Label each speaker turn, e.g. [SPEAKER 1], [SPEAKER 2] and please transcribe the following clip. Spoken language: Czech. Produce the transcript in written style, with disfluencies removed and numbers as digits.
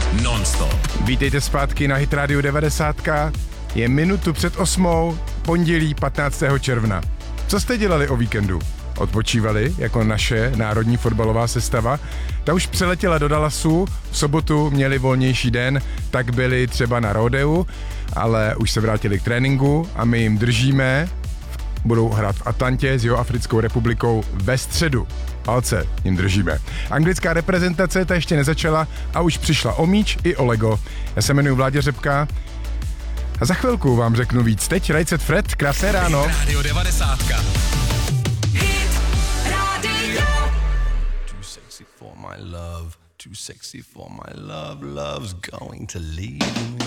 [SPEAKER 1] Non-stop.
[SPEAKER 2] Vítejte zpátky na Hit Radio 90. Je minutu před 8. pondělí 15. června. Co jste dělali o víkendu? Odpočívali, jako naše národní fotbalová sestava? Ta už přeletěla do Dallasu, v sobotu měli volnější den, tak byli třeba na rodeu, ale už se vrátili k tréninku a my jim držíme. Budou hrát v Atlantě s Jihoafrickou republikou ve středu. Palce jim držíme. Anglická reprezentace ta ještě nezačala a už přišla o míč i o Lego. Já se jmenuji Vláďa Řepka a za chvilku vám řeknu víc. Teď Right Set Fred, krásné ráno.
[SPEAKER 1] Hit Radio 90.
[SPEAKER 3] Hit Radio.
[SPEAKER 1] Too sexy for my love, too sexy for my love, love's going to leave me.